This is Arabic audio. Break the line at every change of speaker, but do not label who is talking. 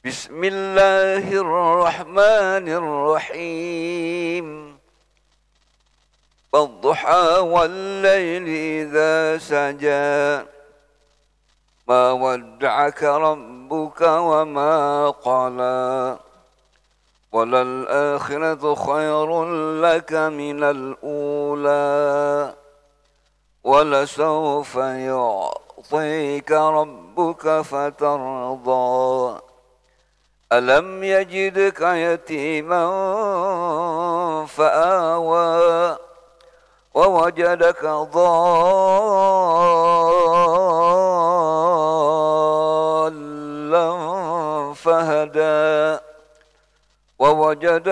بسم الله الرحمن الرحيم والضحى والليل إذا سجى ما ودعك ربك وما قلى وللآخرة خير لك من الأولى ولسوف يعطيك ربك فترضى ألم يجدك يتيما فآوى ووجدك ضالا فهدى ووجدك